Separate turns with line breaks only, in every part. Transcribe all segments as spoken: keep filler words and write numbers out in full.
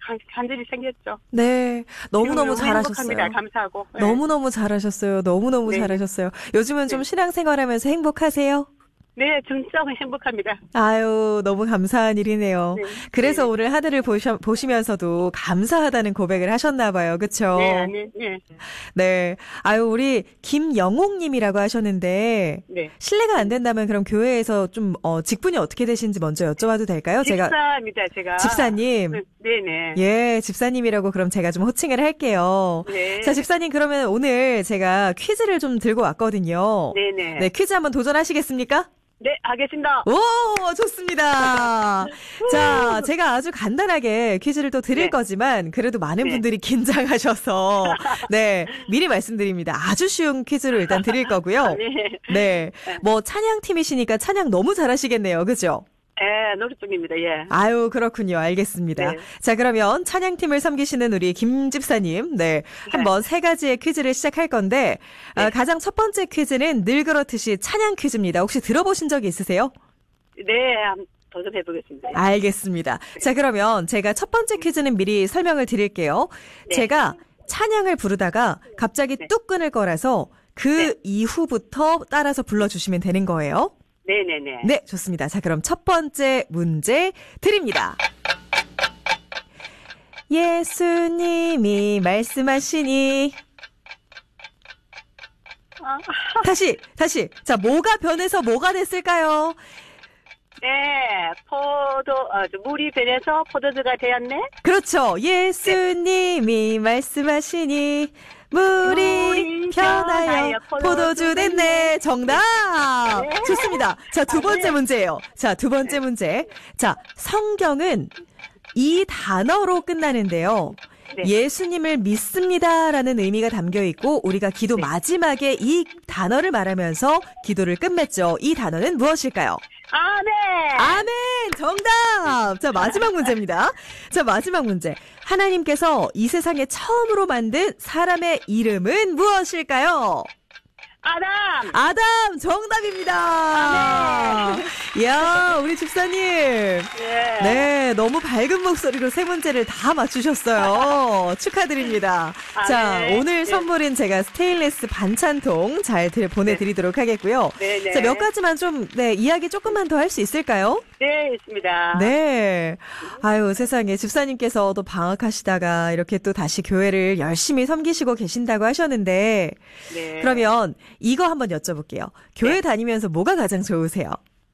간, 간절히 생겼죠.
네. 너무너무 잘하셨어요.
행복합니다. 감사하고. 네.
너무너무 잘하셨어요. 너무너무
네.
잘하셨어요. 요즘은 좀
네.
신앙생활하면서 행복하세요?
네, 진짜 행복합니다.
아유, 너무 감사한 일이네요.
네.
그래서
네.
오늘 하늘을 보셔, 보시면서도 감사하다는 고백을 하셨나 봐요. 그쵸?
네, 아니, 네.
네. 아유, 우리 김영옥 님이라고 하셨는데,
네.
실례가 안 된다면 그럼 교회에서 좀, 어, 직분이 어떻게 되신지 먼저 여쭤봐도 될까요? 제가.
집사입니다, 제가.
집사님.
네네.
예, 집사님이라고 그럼 제가 좀 호칭을 할게요.
네.
자, 집사님 그러면 오늘 제가 퀴즈를 좀 들고 왔거든요.
네네.
네, 퀴즈 한번 도전하시겠습니까?
네, 하겠습니다.
오, 좋습니다. 자, 제가 아주 간단하게 퀴즈를 또 드릴
네.
거지만 그래도 많은
네.
분들이 긴장하셔서 네, 미리 말씀드립니다. 아주 쉬운 퀴즈로 일단 드릴 거고요.
네.
네, 뭐 찬양팀이시니까 찬양 너무 잘하시겠네요. 그죠?
예, 노래 중입니다, 예.
아유, 그렇군요. 알겠습니다.
네.
자, 그러면 찬양팀을 섬기시는 우리 김 집사님, 네. 한번 세 가지의 퀴즈를 시작할 건데,
네.
어, 가장 첫 번째 퀴즈는 늘 그렇듯이 찬양 퀴즈입니다. 혹시 들어보신 적이 있으세요?
네, 한번 도전해보겠습니다.
알겠습니다. 자, 그러면 제가 첫 번째 퀴즈는 미리 설명을 드릴게요.
네.
제가 찬양을 부르다가 갑자기
네.
뚝 끊을 거라서 그
네.
이후부터 따라서 불러주시면 되는 거예요.
네네네.
네, 좋습니다. 자, 그럼 첫 번째 문제 드립니다. 예수님이 말씀하시니.
아,
다시, 다시. 자, 뭐가 변해서 뭐가 됐을까요?
네, 포도, 어, 저 물이 변해서 포도주가 되었네?
그렇죠. 예수님이 말씀하시니. 물이
물이
변하여
변하여
포도주 됐네. 정답!
네.
좋습니다. 자, 두 번째
네.
문제예요. 자, 두 번째 문제. 자, 성경은 이 단어로 끝나는데요.
네.
예수님을 믿습니다라는 의미가 담겨 있고 우리가 기도
네.
마지막에 이 단어를 말하면서 기도를 끝맺죠. 이 단어는 무엇일까요?
아, 네!
아멘! 정답! 자, 마지막 문제입니다. 자, 마지막 문제. 하나님께서 이 세상에 처음으로 만든 사람의 이름은 무엇일까요?
아담!
아담! 정답입니다! 이야, 우리 집사님.
네.
네, 너무 밝은 목소리로 세 문제를 다 맞추셨어요. 축하드립니다.
아,
자,
네.
오늘
네.
선물은 제가 스테인레스 반찬통 잘 드- 보내드리도록 하겠고요.
네, 네.
자, 몇 가지만 좀, 네, 이야기 조금만 더 할 수 있을까요?
네, 있습니다.
네. 아유, 세상에. 집사님께서 또 방학하시다가 이렇게 또 다시 교회를 열심히 섬기시고 계신다고 하셨는데,
네.
그러면 이거 한번 여쭤볼게요. 교회
네.
다니면서 뭐가 가장 좋으세요?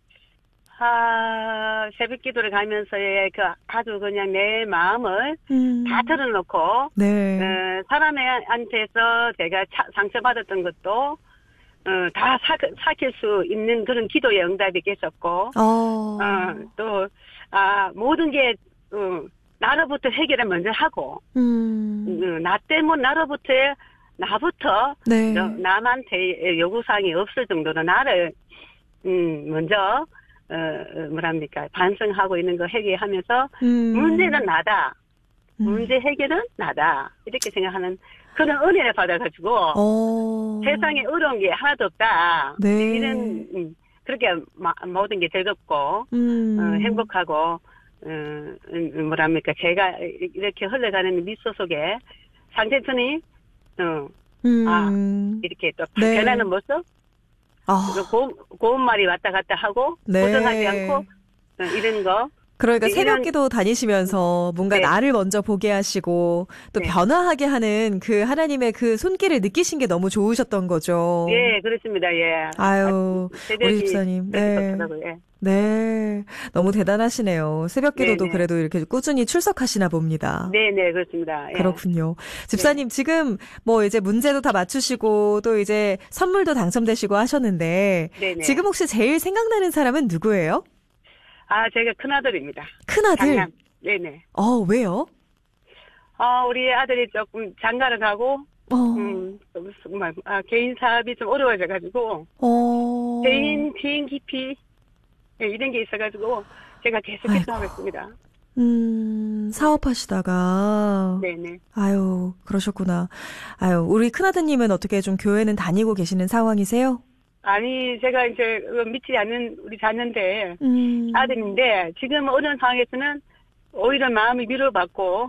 아, 새벽 기도를 가면서의 그 아주 그냥 내 마음을
음.
다 털어놓고,
네.
어, 사람한테서 제가 차- 상처받았던 것도, 어, 다 사, 삭힐 수 있는 그런 기도의 응답이 계셨고,
어.
어, 또, 아, 모든 게, 어, 나로부터 해결을 먼저 하고,
음.
음, 나 때문 나로부터, 나부터,
네.
너- 남한테 요구사항이 없을 정도로 나를, 음, 먼저, 어, 어, 뭐랍니까, 반성하고 있는 거 해결하면서,
음.
문제는 나다.
음.
문제 해결은 나다. 이렇게 생각하는 그런 은혜를 받아가지고,
어.
세상에 어려운 게 하나도 없다.
네.
이런, 음, 그렇게 마- 모든 게 즐겁고,
음.
어, 행복하고, 어, 음, 뭐랍니까, 제가 이렇게 흘러가는 미소 속에 상대편이, 어,
음.
아, 이렇게 또
네.
변하는 모습,
아.
그 고운, 고운 말이 왔다 갔다 하고,
네.
고정하지 않고, 어, 이런 거,
그러니까
이런-
새벽기도 다니시면서 뭔가
네.
나를 먼저 보게 하시고 또
네.
변화하게 하는 그 하나님의 그 손길을 느끼신 게 너무 좋으셨던 거죠.
예, 그렇습니다, 예.
아유,
새벽이
우리 집사님.
그렇게
네.
좋더라고요, 예.
네. 너무 대단하시네요. 새벽기도도
네네.
그래도 이렇게 꾸준히 출석하시나 봅니다.
네, 네, 그렇습니다. 예.
그렇군요. 집사님 지금 뭐 이제 문제도 다 맞추시고 또 이제 선물도 당첨되시고 하셨는데
네네.
지금 혹시 제일 생각나는 사람은 누구예요?
아, 제가 큰아들입니다.
큰아들?
장남. 네네.
어, 왜요?
아, 우리 아들이 조금 장가를 가고,
어.
음, 좀, 정말, 아, 개인 사업이 좀 어려워져가지고,
어.
개인 비행기 피, 예, 이런 게 있어가지고, 제가 계속
아이고.
기도하고 있습니다.
음, 사업하시다가.
네네.
아유, 그러셨구나. 아유, 우리 큰아드님은 어떻게 좀 교회는 다니고 계시는 상황이세요?
아니, 제가 이제 믿지 않는 우리 자녀인데,
음.
아들인데, 지금 어려운 상황에서는 오히려 마음이 위로받고,